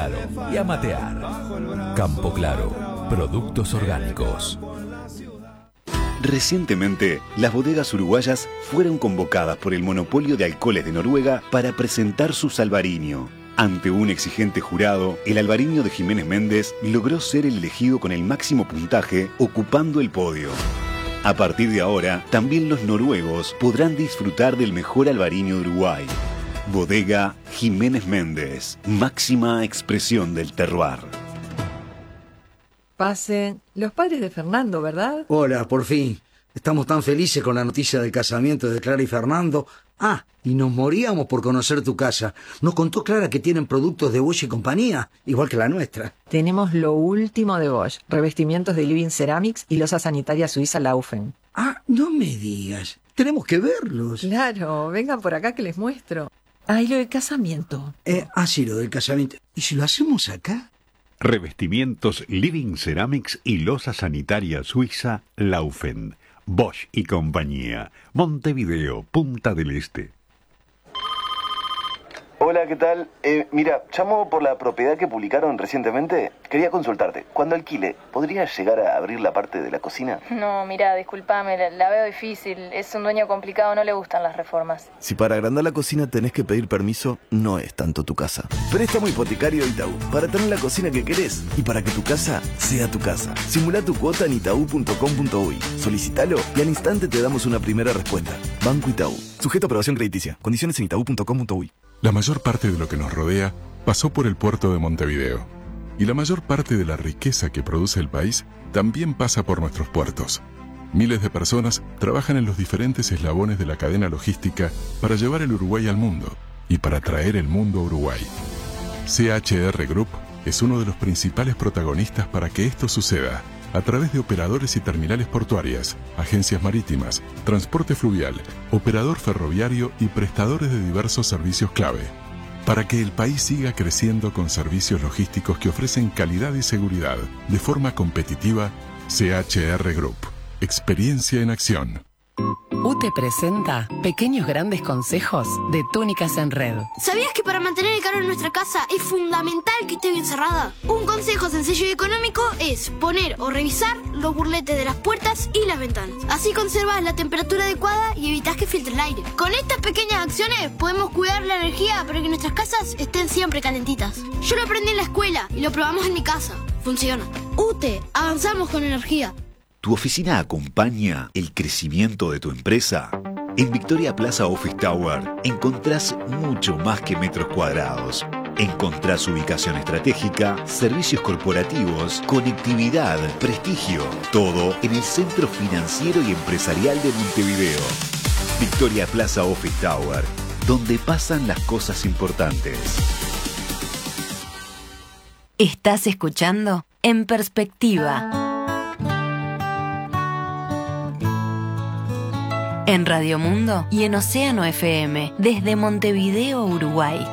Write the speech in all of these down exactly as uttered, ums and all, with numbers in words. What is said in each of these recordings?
Y a matear. Campo Claro, productos orgánicos. Recientemente, las bodegas uruguayas fueron convocadas por el monopolio de alcoholes de Noruega para presentar su Albariño. Ante un exigente jurado, el Albariño de Jiménez Méndez logró ser el elegido con el máximo puntaje, ocupando el podio. A partir de ahora, también los noruegos podrán disfrutar del mejor Albariño de Uruguay. Bodega Jiménez Méndez, máxima expresión del terroir. Pasen. Los padres de Fernando, ¿verdad? Hola, por fin. Estamos tan felices con la noticia del casamiento de Clara y Fernando. Ah, y nos moríamos por conocer tu casa. Nos contó Clara que tienen productos de Bosch y compañía, igual que la nuestra. Tenemos lo último de Bosch. Revestimientos de Living Ceramics y losa sanitaria suiza Laufen. Ah, no me digas. Tenemos que verlos. Claro, vengan por acá que les muestro. Ah, y lo del casamiento. Eh, ah, sí, lo del casamiento. ¿Y si lo hacemos acá? Revestimientos Living Ceramics y losa sanitaria suiza Laufen. Bosch y compañía. Montevideo, Punta del Este. Hola, ¿qué tal? Eh, mira, llamo por la propiedad que publicaron recientemente. Quería consultarte. Cuando alquile, ¿podrías llegar a abrir la parte de la cocina? No, mira, discúlpame, la, la veo difícil. Es un dueño complicado, no le gustan las reformas. Si para agrandar la cocina tenés que pedir permiso, no es tanto tu casa. Préstamo hipotecario Itaú, para tener la cocina que querés y para que tu casa sea tu casa. Simulá tu cuota en itaú punto com punto uy. Solicítalo y al instante te damos una primera respuesta. Banco Itaú. Sujeto a aprobación crediticia. Condiciones en itaú punto com punto uy. La mayor parte de lo que nos rodea pasó por el puerto de Montevideo. Y la mayor parte de la riqueza que produce el país también pasa por nuestros puertos. Miles de personas trabajan en los diferentes eslabones de la cadena logística para llevar el Uruguay al mundo y para traer el mundo a Uruguay. C H R Group es uno de los principales protagonistas para que esto suceda, a través de operadores y terminales portuarias, agencias marítimas, transporte fluvial, operador ferroviario y prestadores de diversos servicios clave. Para que el país siga creciendo con servicios logísticos que ofrecen calidad y seguridad de forma competitiva, C H R Group. Experiencia en acción. U T E presenta Pequeños Grandes Consejos de Túnicas en Red. ¿Sabías que para mantener el calor en nuestra casa es fundamental que esté bien cerrada? Un consejo sencillo y económico es poner o revisar los burletes de las puertas y las ventanas. Así conservas la temperatura adecuada y evitas que filtre el aire. Con estas pequeñas acciones podemos cuidar la energía para que nuestras casas estén siempre calentitas. Yo lo aprendí en la escuela y lo probamos en mi casa. Funciona. U T E, avanzamos con energía. ¿Tu oficina acompaña el crecimiento de tu empresa? En Victoria Plaza Office Tower encontrás mucho más que metros cuadrados. Encontrás ubicación estratégica, servicios corporativos, conectividad, prestigio. Todo en el centro financiero y empresarial de Montevideo. Victoria Plaza Office Tower, donde pasan las cosas importantes. Estás escuchando En Perspectiva. En Radio Mundo y en Océano F M, desde Montevideo, Uruguay.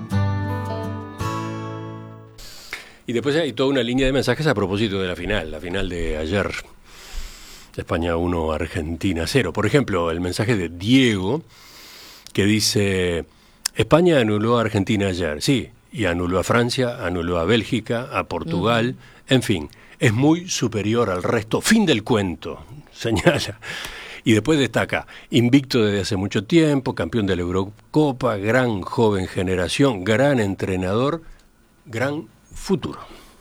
Y después hay toda una línea de mensajes a propósito de la final, la final de ayer. España uno, Argentina cero. Por ejemplo, el mensaje de Diego, que dice: España anuló a Argentina ayer. Sí, y anuló a Francia, anuló a Bélgica, a Portugal. Uh-huh. En fin, es muy superior al resto. Fin del cuento, señala. Y después destaca: invicto desde hace mucho tiempo, campeón de la Eurocopa, gran joven generación, gran entrenador, gran futuro.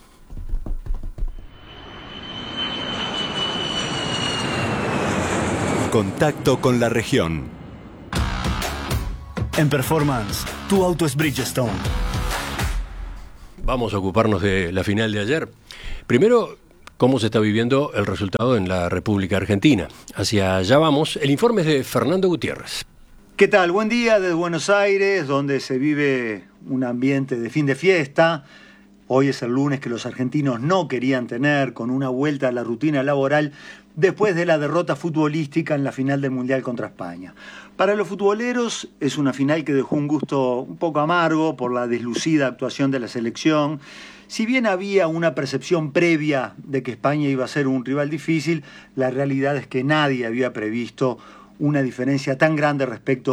Contacto con la región. En Performance, tu auto es Bridgestone. Vamos a ocuparnos de la final de ayer. Primero, cómo se está viviendo el resultado en la República Argentina. Hacia allá vamos. El informe es de Fernando Gutiérrez. ¿Qué tal? Buen día desde Buenos Aires, donde se vive un ambiente de fin de fiesta. Hoy es el lunes que los argentinos no querían tener, con una vuelta a la rutina laboral después de la derrota futbolística en la final del Mundial contra España. Para los futboleros es una final que dejó un gusto un poco amargo por la deslucida actuación de la selección. Si bien había una percepción previa de que España iba a ser un rival difícil, la realidad es que nadie había previsto una diferencia tan grande respecto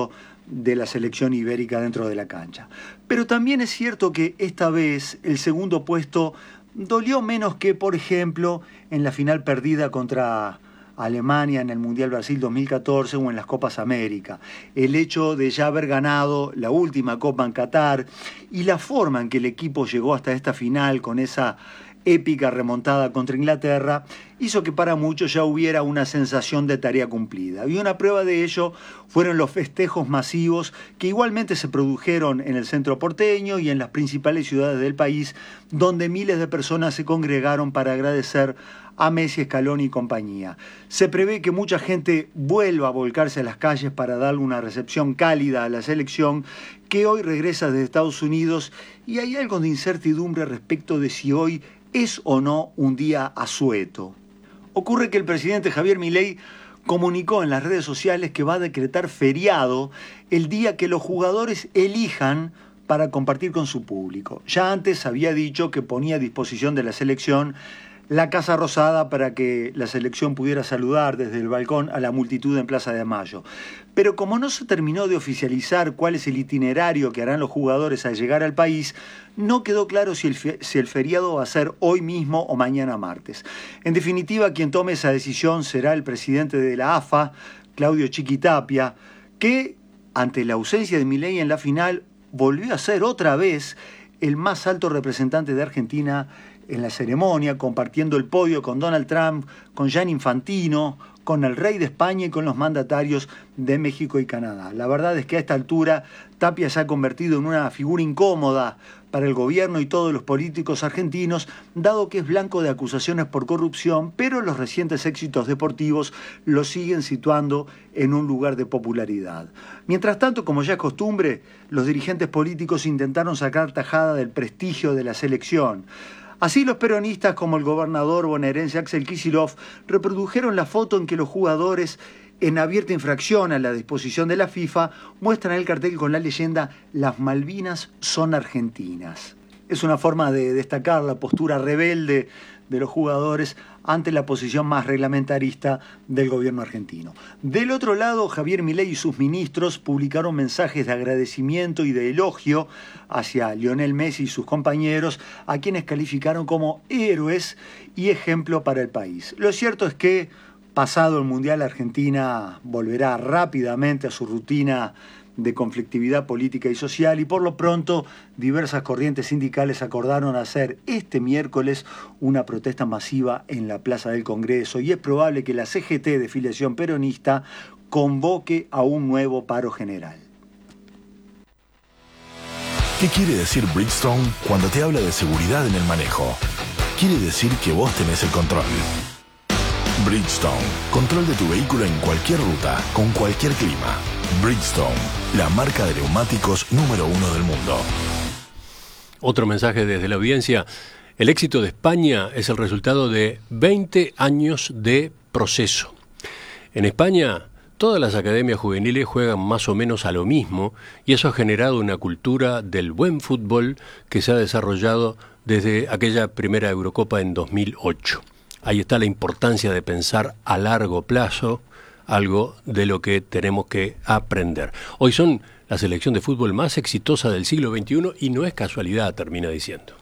de la selección ibérica dentro de la cancha. Pero también es cierto que esta vez el segundo puesto dolió menos que, por ejemplo, en la final perdida contra Alemania en el Mundial Brasil dos mil catorce o en las Copas América. El hecho de ya haber ganado la última Copa en Qatar y la forma en que el equipo llegó hasta esta final con esa épica remontada contra Inglaterra hizo que para muchos ya hubiera una sensación de tarea cumplida. Y una prueba de ello fueron los festejos masivos que igualmente se produjeron en el centro porteño y en las principales ciudades del país, donde miles de personas se congregaron para agradecer a Messi, Scaloni y compañía. Se prevé que mucha gente vuelva a volcarse a las calles para darle una recepción cálida a la selección que hoy regresa desde Estados Unidos, y hay algo de incertidumbre respecto de si hoy es o no un día asueto. Ocurre que el presidente Javier Milei comunicó en las redes sociales que va a decretar feriado el día que los jugadores elijan para compartir con su público. Ya antes había dicho que ponía a disposición de la selección la Casa Rosada para que la selección pudiera saludar desde el balcón a la multitud en Plaza de Mayo. Pero como no se terminó de oficializar cuál es el itinerario que harán los jugadores al llegar al país, no quedó claro si el, fe- si el feriado va a ser hoy mismo o mañana martes. En definitiva, quien tome esa decisión será el presidente de la A F A, Claudio Chiquitapia, que ante la ausencia de Milei en la final volvió a ser otra vez el más alto representante de Argentina en la ceremonia, compartiendo el podio con Donald Trump, con Gianni Infantino, con el rey de España y con los mandatarios de México y Canadá. La verdad es que a esta altura Tapia se ha convertido en una figura incómoda para el gobierno y todos los políticos argentinos, dado que es blanco de acusaciones por corrupción, pero los recientes éxitos deportivos lo siguen situando en un lugar de popularidad. Mientras tanto, como ya es costumbre, los dirigentes políticos intentaron sacar tajada del prestigio de la selección. Así, los peronistas, como el gobernador bonaerense Axel Kicillof, reprodujeron la foto en que los jugadores, en abierta infracción a la disposición de la FIFA, muestran el cartel con la leyenda «Las Malvinas son argentinas». Es una forma de destacar la postura rebelde de los jugadores ante la posición más reglamentarista del gobierno argentino. Del otro lado, Javier Milei y sus ministros publicaron mensajes de agradecimiento y de elogio hacia Lionel Messi y sus compañeros, a quienes calificaron como héroes y ejemplo para el país. Lo cierto es que, pasado el Mundial, Argentina volverá rápidamente a su rutina de conflictividad política y social, y por lo pronto diversas corrientes sindicales acordaron hacer este miércoles una protesta masiva en la Plaza del Congreso, y es probable que la C G T de filiación peronista convoque a un nuevo paro general. ¿Qué quiere decir Bridgestone cuando te habla de seguridad en el manejo? Quiere decir que vos tenés el control. Bridgestone, control de tu vehículo en cualquier ruta, con cualquier clima. Bridgestone, la marca de neumáticos número uno del mundo. Otro mensaje desde la audiencia. El éxito de España es el resultado de veinte años de proceso. En España, todas las academias juveniles juegan más o menos a lo mismo, y eso ha generado una cultura del buen fútbol que se ha desarrollado desde aquella primera Eurocopa en dos mil ocho. Ahí está la importancia de pensar a largo plazo, algo de lo que tenemos que aprender. Hoy son la selección de fútbol más exitosa del siglo veintiuno y no es casualidad, termina diciendo.